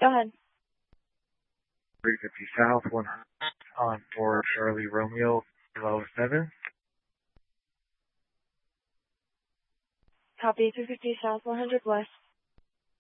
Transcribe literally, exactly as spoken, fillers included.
Go ahead. three fifty South, one on for Charlie Romeo, below seven. Copy, three fifty South, one hundred West.